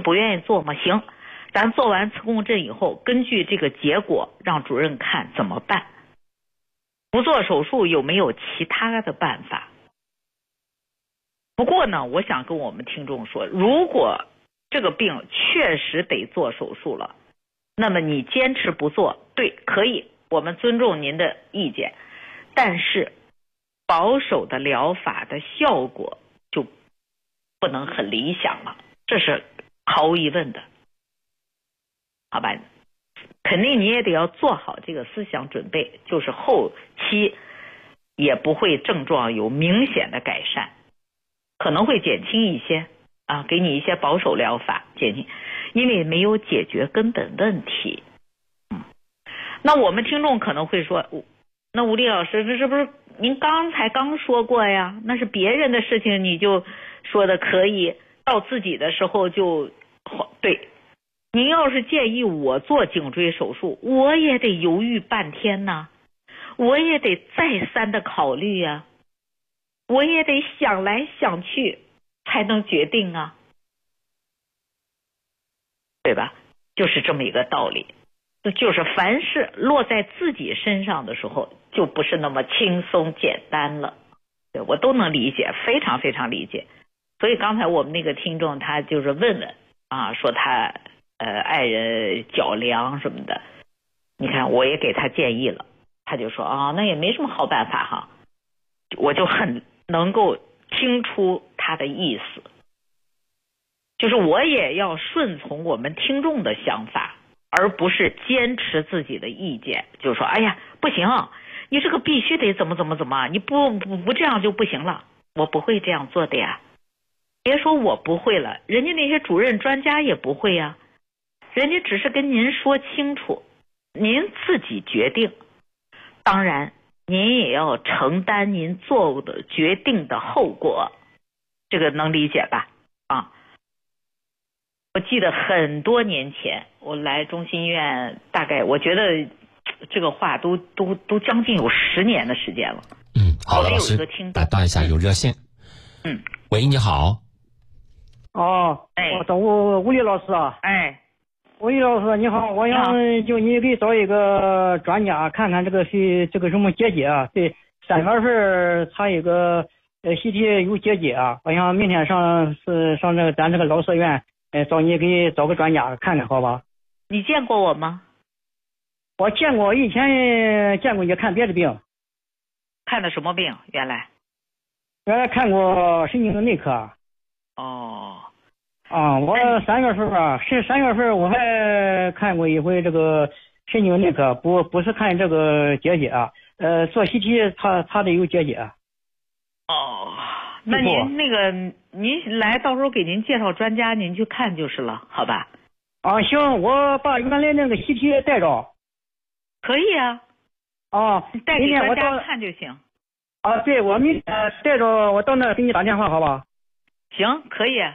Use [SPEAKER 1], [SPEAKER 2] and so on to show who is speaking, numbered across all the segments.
[SPEAKER 1] 不愿意做吗？行，咱做完磁共振以后，根据这个结果让主任看怎么办。不做手术有没有其他的办法？不过呢，我想跟我们听众说，如果这个病确实得做手术了，那么你坚持不做，对，可以，我们尊重您的意见，但是保守的疗法的效果就不能很理想了，这是毫无疑问的，好吧？肯定你也得要做好这个思想准备，就是后期也不会症状有明显的改善，可能会减轻一些啊，给你一些保守疗法减轻，因为没有解决根本问题。那我们听众可能会说，那吴丽老师，这是不是您刚说过呀？那是别人的事情，你就说的可以，到自己的时候就对。您要是建议我做颈椎手术，我也得犹豫半天呢，我也得再三的考虑呀，我也得想来想去才能决定啊，对吧？就是这么一个道理。就是凡事落在自己身上的时候，就不是那么轻松简单了。对，我都能理解，非常非常理解。所以刚才我们那个听众他就是问问啊，说他爱人脚凉什么的，你看我也给他建议了，他就说啊，那也没什么好办法哈。我就很能够听出他的意思，就是我也要顺从我们听众的想法，而不是坚持自己的意见，就是说哎呀不行，你这个必须得怎么，你不这样就不行了。我不会这样做的呀，别说我不会了，人家那些主任专家也不会呀，人家只是跟您说清楚，您自己决定，当然您也要承担您做的决定的后果，这个能理解吧？啊，我记得很多年前我来中心医院，大概我觉得这个话都将近有10年的时间了。
[SPEAKER 2] 好的，老师，打断一下，有热线。喂，你好。
[SPEAKER 3] 哦，我找吴丽老师啊。吴丽老师你好，我想就你给找一个专家看看这个什么结节啊。对，3月份查一个CT 有结节啊，我想明天上这个咱这个老社院找你给找个专家看看好吧？
[SPEAKER 1] 你见过我吗？
[SPEAKER 3] 我见过，以前见过你看别的病。
[SPEAKER 1] 看的什么病？原来
[SPEAKER 3] 看过神经内科。我3月份啊，是3月份我还看过一回这个神经内科，不是看这个结节啊，做 CT 查的有结节。
[SPEAKER 1] 那您那个您来到时候给您介绍专家，您去看就是了，好吧？
[SPEAKER 3] 行，我把原来那个 CT 带着。
[SPEAKER 1] 可以啊。带给专家看就行。
[SPEAKER 3] 对，我明天带着，我到那给你打电话好吧？
[SPEAKER 1] 行，可以。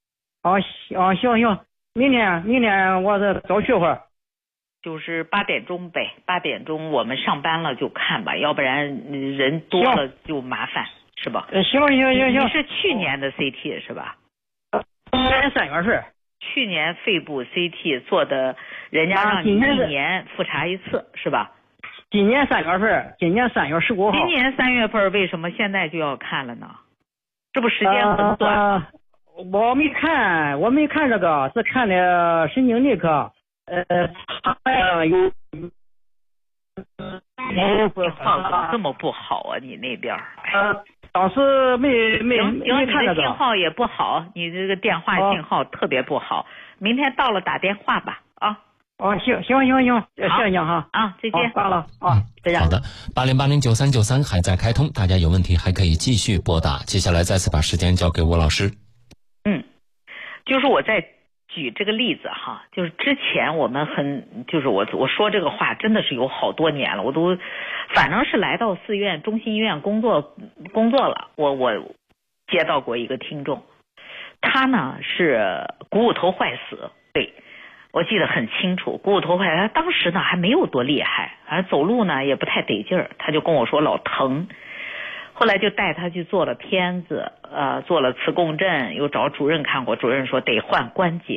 [SPEAKER 3] 行，明天我再早去会儿。
[SPEAKER 1] 就是8点钟呗，8点钟我们上班了就看吧，要不然人多了就麻烦，是吧？
[SPEAKER 3] 行。
[SPEAKER 1] 你是去年的 CT 是吧？
[SPEAKER 3] 今年3月份。
[SPEAKER 1] 去年肺部 CT 做的，人家让你1年复查一次是吧？
[SPEAKER 3] 今年3月份，今年3月15号。
[SPEAKER 1] 今年3月份为什么现在就要看了呢？这不时间很短。
[SPEAKER 3] 我没看这个，是看的神经内科。
[SPEAKER 1] 话怎么这么不好啊？你那边
[SPEAKER 3] 当时没看这个。
[SPEAKER 1] 信号也不好，你这个电话信号特别不好。明天到了打电话吧啊。
[SPEAKER 3] 行，谢谢您哈。
[SPEAKER 1] 再见。
[SPEAKER 3] 挂了再见。
[SPEAKER 2] 好的，80809393还在开通，大家有问题还可以继续拨打。接下来再次把时间交给吴老师。
[SPEAKER 1] 就是我在举这个例子哈，就是之前我们就是我说这个话真的是有好多年了，我都反正是来到4院中心医院工作了，我接到过一个听众，他呢是股骨头坏死，对，我记得很清楚，股骨头坏，他当时呢还没有多厉害，反正走路呢也不太得劲儿，他就跟我说老疼。后来就带他去做了片子，做了磁共振，又找主任看过，主任说得换关节。